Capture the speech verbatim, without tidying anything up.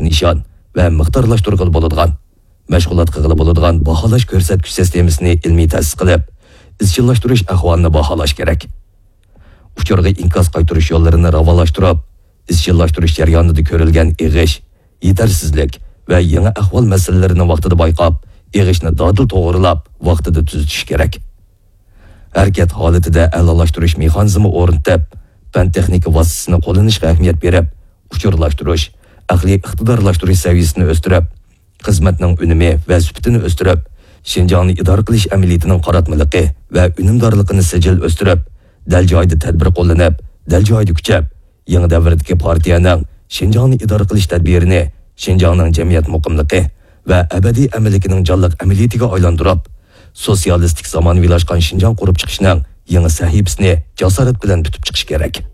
nishon va miqdorlashtirg'ili bo'ladigan, mashg'ulot qilg'ili bo'ladigan baholash ko'rsatkich sistemasini ilmiy ta'sis qilib, izchillashtirish ahvolini baholash kerak. Uchurga inkas qaytarish yo'llarini ravolashtirib, izchillashtirish jarayonida ko'rilgan eg'ish, yetarsizlik va yangi ahvol masalalarini vaqtida bayqab, eg'ishni dodil to'g'rilab, vaqtida tuzatish kerak. Harakat holatida a'lolashtirish mexanizmi o'rnatib, fan texnika vositasini qo'llanishga ahamiyat berib, uchurlashtirish, aqliy iqtidorlashtirish saviyasini o'stirib, xizmatning unumi va sifatini o'stirib, Şinjanni idora qilish amaliyatining qaratmaligi va unumdorligini sijil o'stirib, dal joyda tadbir qo'llanib, dal joyda kuchab, yangi davrdagi partiyaning Şinjanni idora qilish tadbirini Şinjanning jamiyat muqimligi va abadiy amalikining jonliq amaliyatiga aylantirib, sotsialistik zamonviylashgan Şinjan qurib chiqishning yangi sahifasini jasorat bilan tutib chiqish kerak.